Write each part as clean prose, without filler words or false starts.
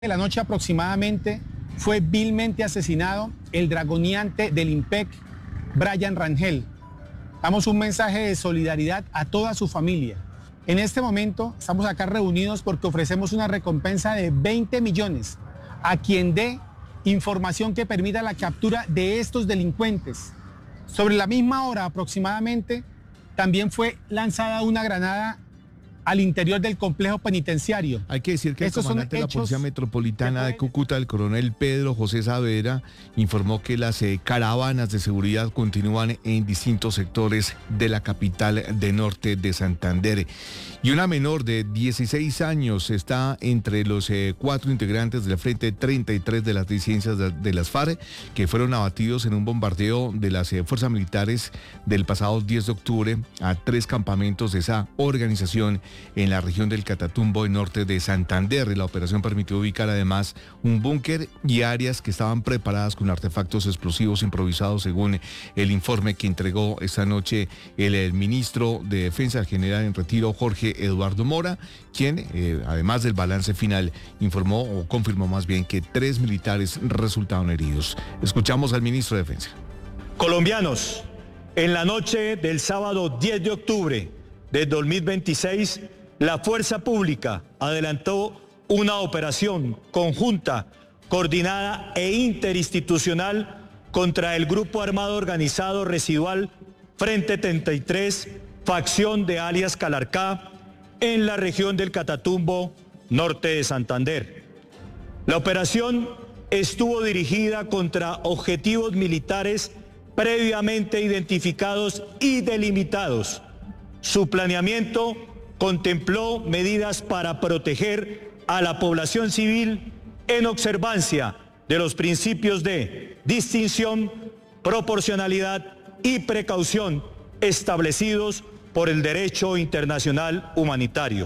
De la noche aproximadamente fue vilmente asesinado el dragoniante del IMPEC, Brian Rangel. Damos un mensaje de solidaridad a toda su familia. En este momento estamos acá reunidos porque ofrecemos una recompensa de 20 millones a quien dé información que permita la captura de estos delincuentes. Sobre la misma hora aproximadamente también fue lanzada una granada al interior del complejo penitenciario. Hay que decir que el comandante de la Policía Metropolitana de Cúcuta, el coronel Pedro José Saavedra, informó que las caravanas de seguridad continúan en distintos sectores de la capital de norte de Santander. Y una menor de 16 años está entre los 4 integrantes del Frente 33 de las disidencias de las FARC, que fueron abatidos en un bombardeo de las fuerzas militares del pasado 10 de octubre a 3 campamentos de esa organización en la región del Catatumbo, en norte de Santander. La operación permitió ubicar además un búnker y áreas que estaban preparadas con artefactos explosivos improvisados, según el informe que entregó esta noche el ministro de Defensa, el general en retiro, Jorge Eduardo Mora, quien, además del balance final, informó o confirmó más bien que 3 militares resultaron heridos. Escuchamos al ministro de Defensa. Colombianos, en la noche del sábado 10 de octubre de 2026, la Fuerza Pública adelantó una operación conjunta, coordinada e interinstitucional contra el Grupo Armado Organizado Residual Frente 33, facción de alias Calarcá, en la región del Catatumbo, norte de Santander. La operación estuvo dirigida contra objetivos militares previamente identificados y delimitados. Su planeamiento contempló medidas para proteger a la población civil en observancia de los principios de distinción, proporcionalidad y precaución establecidos por el derecho internacional humanitario.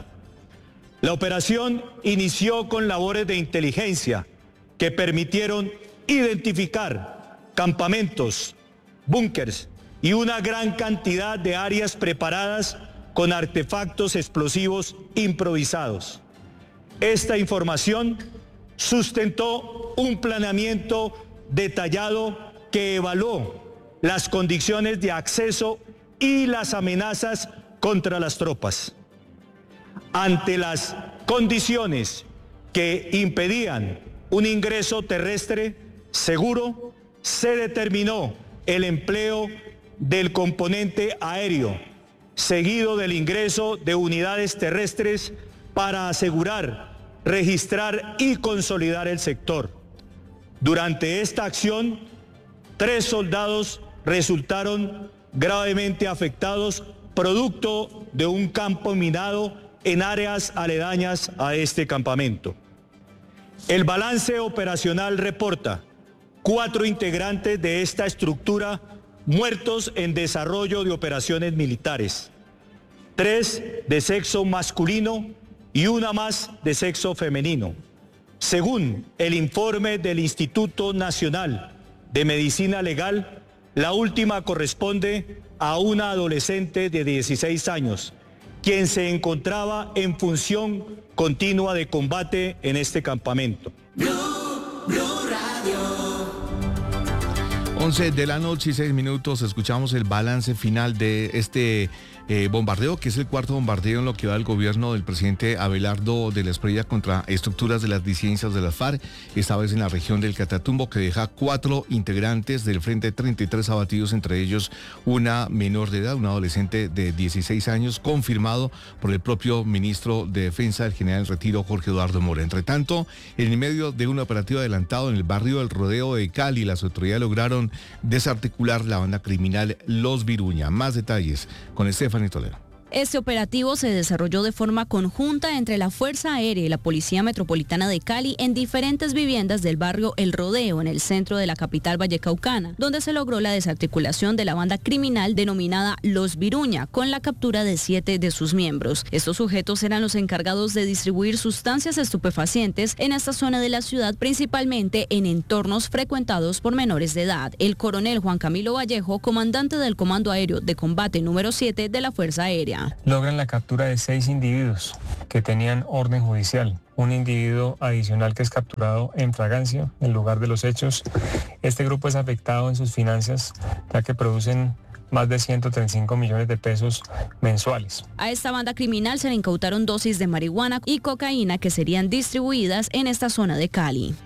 La operación inició con labores de inteligencia que permitieron identificar campamentos, búnkers y una gran cantidad de áreas preparadas con artefactos explosivos improvisados. Esta información sustentó un planeamiento detallado que evaluó las condiciones de acceso y las amenazas contra las tropas. Ante las condiciones que impedían un ingreso terrestre seguro, se determinó el empleo del componente aéreo, seguido del ingreso de unidades terrestres para asegurar, registrar y consolidar el sector. Durante esta acción, 3 soldados resultaron gravemente afectados producto de un campo minado en áreas aledañas a este campamento. El balance operacional reporta 4 integrantes de esta estructura muertos en desarrollo de operaciones militares, 3 de sexo masculino y 1 más de sexo femenino. Según el informe del Instituto Nacional de Medicina Legal, la última corresponde a una adolescente de 16 años, quien se encontraba en función continua de combate en este campamento. Blue Radio. 11 de la noche y 6 minutos, escuchamos el balance final de este bombardeo, que es el 4º bombardeo en lo que va el gobierno del presidente Abelardo de la Espriella contra estructuras de las disidencias de las FARC, esta vez en la región del Catatumbo, que deja 4 integrantes del Frente 33 abatidos, entre ellos una menor de edad, una adolescente de 16 años, confirmado por el propio ministro de Defensa, el general en retiro, Jorge Eduardo Mora. Entre tanto, en medio de un operativo adelantado en el barrio del Rodeo de Cali, las autoridades lograron desarticular la banda criminal Los Viruña. Más detalles con Stephanie Toledo. Este operativo se desarrolló de forma conjunta entre la Fuerza Aérea y la Policía Metropolitana de Cali en diferentes viviendas del barrio El Rodeo, en el centro de la capital vallecaucana, donde se logró la desarticulación de la banda criminal denominada Los Viruña, con la captura de 7 de sus miembros. Estos sujetos eran los encargados de distribuir sustancias estupefacientes en esta zona de la ciudad, principalmente en entornos frecuentados por menores de edad. El coronel Juan Camilo Vallejo, comandante del Comando Aéreo de Combate número 7 de la Fuerza Aérea. Logran la captura de 6 individuos que tenían orden judicial un individuo adicional que es capturado en fragancia en lugar de los hechos. Este grupo es afectado en sus finanzas ya que producen más de 135 millones de pesos mensuales. A esta banda criminal se le incautaron dosis de marihuana y cocaína que serían distribuidas en esta zona de Cali.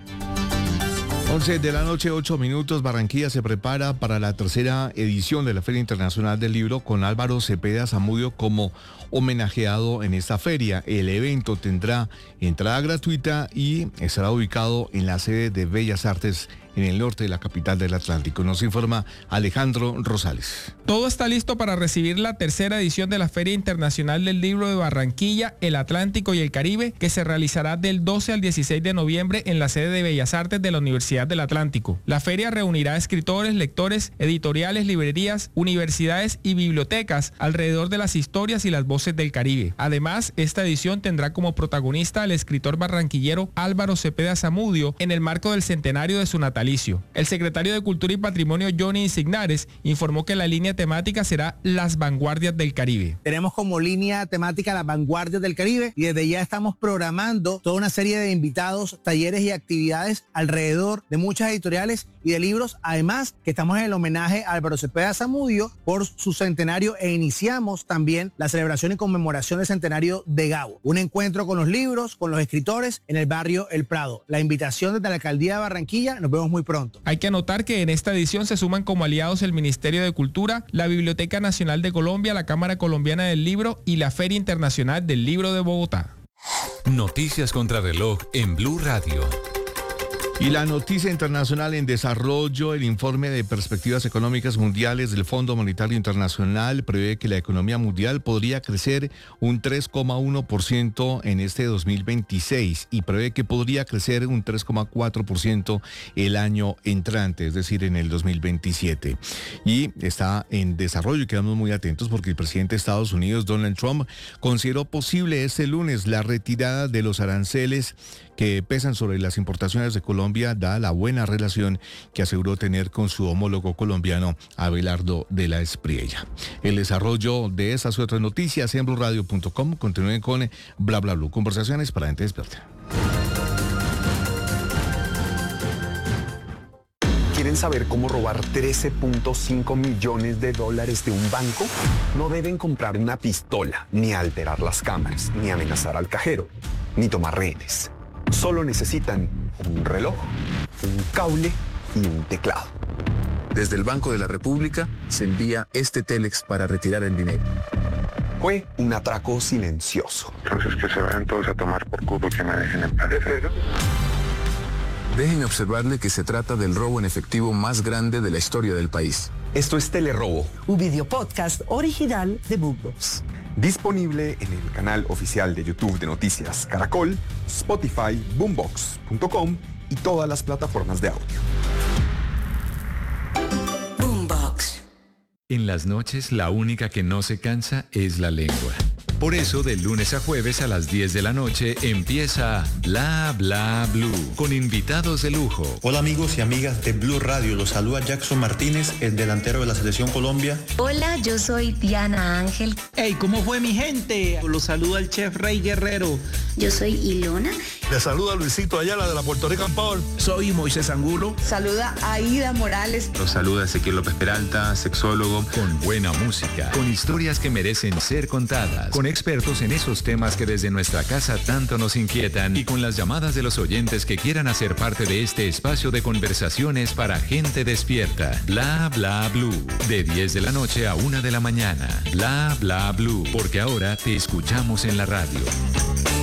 11 de la noche, 8 minutos. Barranquilla se prepara para la tercera edición de la Feria Internacional del Libro con Álvaro Cepeda Zamudio como homenajeado en esta feria. El evento tendrá entrada gratuita y estará ubicado en la sede de Bellas Artes en el norte de la capital del Atlántico. Nos informa Alejandro Rosales. Todo está listo para recibir la tercera edición de la Feria Internacional del Libro de Barranquilla, el Atlántico y el Caribe, que se realizará del 12 al 16 de noviembre en la sede de Bellas Artes de la Universidad del Atlántico. La feria reunirá escritores, lectores, editoriales, librerías, universidades y bibliotecas alrededor de las historias y las voces del Caribe. Además, esta edición tendrá como protagonista al escritor barranquillero Álvaro Cepeda Zamudio en el marco del centenario de su natalicio. El secretario de Cultura y Patrimonio, Johnny Insignares, informó que la línea temática será Las Vanguardias del Caribe. Tenemos como línea temática Las Vanguardias del Caribe y desde ya estamos programando toda una serie de invitados, talleres y actividades alrededor de muchas editoriales y de libros. Además, que estamos en el homenaje a Álvaro Cepeda Zamudio por su centenario e iniciamos también la celebración y conmemoración del centenario de Gabo. Un encuentro con los libros, con los escritores en el barrio El Prado. La invitación desde la Alcaldía de Barranquilla. Nos vemos muy pronto. Hay que anotar que en esta edición se suman como aliados el Ministerio de Cultura, la Biblioteca Nacional de Colombia, la Cámara Colombiana del Libro y la Feria Internacional del Libro de Bogotá. Noticias contra reloj en Blue Radio. Y la noticia internacional en desarrollo, el informe de perspectivas económicas mundiales del Fondo Monetario Internacional prevé que la economía mundial podría crecer un 3,1% en este 2026 y prevé que podría crecer un 3,4% el año entrante, es decir, en el 2027. Y está en desarrollo y quedamos muy atentos porque el presidente de Estados Unidos, Donald Trump, consideró posible este lunes la retirada de los aranceles que pesan sobre las importaciones de Colombia, dada la buena relación que aseguró tener con su homólogo colombiano, Abelardo de la Espriella. El desarrollo de estas y otras noticias en bluradio.com. Continúen con Bla Bla Blue, conversaciones para gente despierta. ¿Quieren saber cómo robar 13.5 millones de dólares de un banco? No deben comprar una pistola, ni alterar las cámaras, ni amenazar al cajero, ni tomar rehenes. Solo necesitan un reloj, un cable y un teclado. Desde el Banco de la República se envía este Telex para retirar el dinero. Fue un atraco silencioso. Entonces que se vayan todos a tomar por culo, que me dejen en paz. Déjenme observarle que se trata del robo en efectivo más grande de la historia del país. Esto es Telerobo, un video podcast original de Boombox. Disponible en el canal oficial de YouTube de Noticias Caracol, Spotify, Boombox.com y todas las plataformas de audio. Boombox. En las noches, la única que no se cansa es la lengua. Por eso, de lunes a jueves a las 10 de la noche empieza Bla Bla Blue, con invitados de lujo. Hola amigos y amigas de Blue Radio, los saluda Jackson Martínez, el delantero de la Selección Colombia. Hola, yo soy Diana Ángel. Hey, ¿cómo fue mi gente? Los saluda el chef Rey Guerrero. Yo soy Ilona. Le saluda Luisito Ayala de la Puerto Rican Power. Soy Moisés Angulo. Saluda Aida Morales. Los saluda Ezequiel López Peralta, sexólogo. Con buena música, con historias que merecen ser contadas, con expertos en esos temas que desde nuestra casa tanto nos inquietan y con las llamadas de los oyentes que quieran hacer parte de este espacio de conversaciones para gente despierta. Bla Bla Blue, de 10 de la noche a 1 de la mañana. Bla Bla Blue, porque ahora te escuchamos en la radio.